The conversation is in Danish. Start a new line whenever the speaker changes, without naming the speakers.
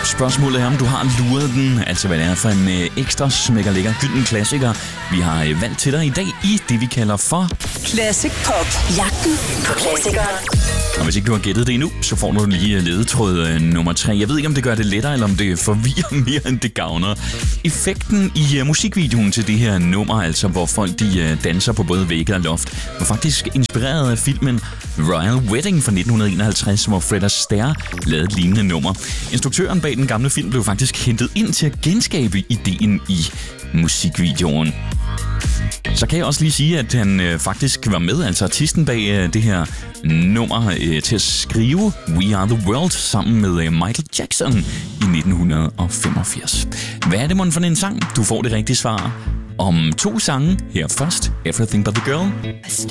Spørgsmålet er, om du har luret den, altså hvad det er for en ekstra smækker lækker gylden klassiker, vi har valgt til dig i dag i det, vi kalder for
Classic Pop. Jagten på klassikere.
Og hvis ikke du har gættet det endnu, så får du lige ledetråd nummer 3. Jeg ved ikke, om det gør det lettere, eller om det forvirrer mere, end det gavner. Effekten i musikvideoen til det her nummer, altså hvor folk de danser på både vægge og loft, var faktisk inspireret af filmen Royal Wedding fra 1951, hvor Fred Astaire lavede et lignende nummer. Instruktøren bag den gamle film blev faktisk hentet ind til at genskabe ideen i musikvideoen. Så kan jeg også lige sige, at han faktisk var med, altså artisten bag det her nummer, til at skrive We Are The World sammen med Michael Jackson i 1985. Hvad er det mon for en sang? Du får det rigtige svar om 2 sange. Her først, Everything But The Girl.